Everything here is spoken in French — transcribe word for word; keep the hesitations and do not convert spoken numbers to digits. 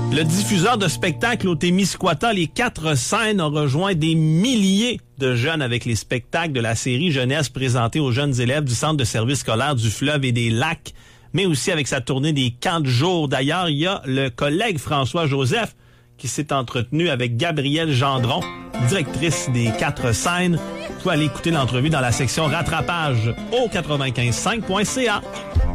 Le diffuseur de spectacles au Témiscouata, les Quatre Scènes, a rejoint des milliers de jeunes avec les spectacles de la série jeunesse présentés aux jeunes élèves du Centre de services scolaires du Fleuve et des Lacs, mais aussi avec sa tournée des camps de jour. D'ailleurs, il y a le collègue François Joseph qui s'est entretenu avec Gabrielle Gendron, directrice des Quatre Scènes. Vous pouvez aller écouter l'entrevue dans la section rattrapage au quatre-vingt-quinze cinq point c a.